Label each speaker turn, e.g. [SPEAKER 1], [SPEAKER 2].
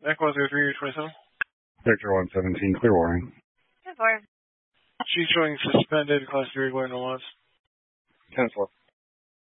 [SPEAKER 1] Echo 0327.
[SPEAKER 2] Victor 117, clear warning.
[SPEAKER 3] Good for.
[SPEAKER 1] She's showing suspended, class 3, going to once.
[SPEAKER 2] 10-4.